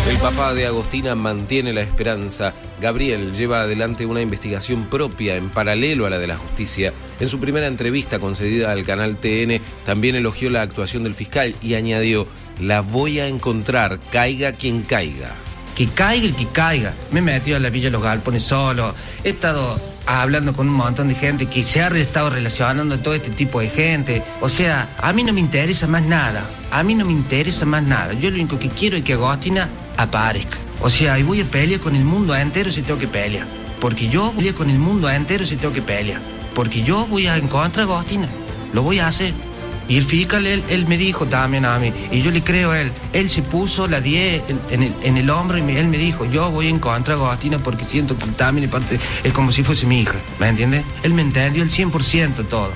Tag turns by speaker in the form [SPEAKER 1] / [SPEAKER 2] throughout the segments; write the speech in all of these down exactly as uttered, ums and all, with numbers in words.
[SPEAKER 1] El papá de Agostina mantiene la esperanza. Gabriel lleva adelante una investigación propia en paralelo a la de la justicia. En su primera entrevista concedida al canal T N, también elogió la actuación del fiscal y añadió: la voy a encontrar, caiga quien caiga.
[SPEAKER 2] Que caiga el que caiga. Me he metido a la Villa Los Galpones solo. He estado hablando con un montón de gente que se ha estado relacionando todo este tipo de gente. O sea, a mí no me interesa más nada. A mí no me interesa más nada. Yo lo único que quiero es que Agostina aparezca. O sea, y voy a pelear con el mundo entero si tengo que pelear. Porque yo voy a con el mundo entero si tengo que pelear. Porque yo voy a encontrar a Agostina. Lo voy a hacer. Y el fiscal, él, él me dijo también a mí, y yo le creo a él, él se puso la diez en el, en el hombro y me, él me dijo, yo voy a encontrar a Agostina porque siento que también es, parte, es como si fuese mi hija, ¿me entiendes? Él me entendió el cien por ciento todo.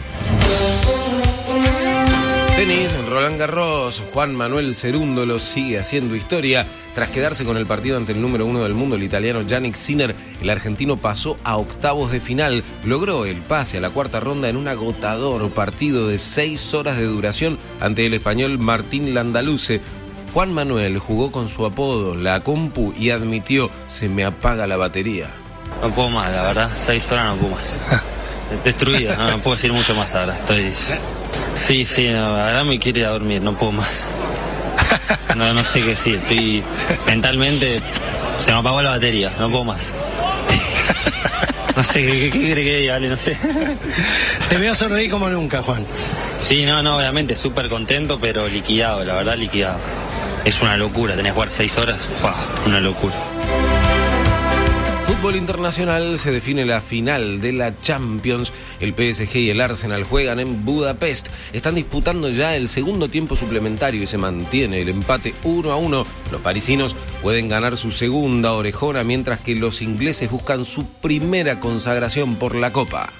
[SPEAKER 1] Tenis, Roland Garros, Juan Manuel Cerúndolo sigue haciendo historia. Tras quedarse con el partido ante el número uno del mundo, el italiano Jannik Sinner, el argentino pasó a octavos de final. Logró el pase a la cuarta ronda en un agotador partido de seis horas de duración ante el español Martín Landaluce. Juan Manuel jugó con su apodo, la compu, y admitió: se me apaga la batería.
[SPEAKER 3] No puedo más, la verdad, seis horas no puedo más. Destruida, no, no puedo decir mucho más ahora, estoy... Sí, sí, no, la verdad me quiero ir a dormir, no puedo más. No, no sé qué decir, estoy mentalmente, se me apagó la batería, no puedo más. No sé, ¿qué, qué, qué quiere que diga, Ale? No sé.
[SPEAKER 4] Te veo sonreír como nunca, Juan.
[SPEAKER 3] Sí, no, no, obviamente, súper contento, pero liquidado, la verdad, liquidado. Es una locura, tenés que jugar seis horas, wow, una locura.
[SPEAKER 1] Fútbol internacional, se define la final de la Champions. El P S G y el Arsenal juegan en Budapest. Están disputando ya el segundo tiempo suplementario y se mantiene el empate uno a uno. Los parisinos pueden ganar su segunda orejona, mientras que los ingleses buscan su primera consagración por la Copa.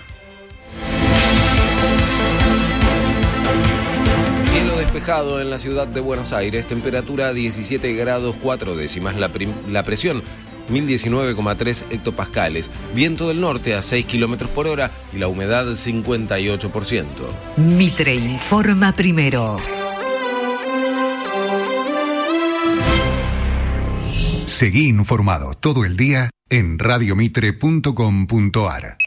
[SPEAKER 1] Cielo despejado en la ciudad de Buenos Aires, temperatura diecisiete grados cuatro décimas, la, prim- la presión mil diecinueve coma tres hectopascales, viento del norte a seis kilómetros por hora y la humedad cincuenta y ocho por ciento.
[SPEAKER 5] Mitre informa primero.
[SPEAKER 6] Seguí informado todo el día en radiomitre punto com punto ar.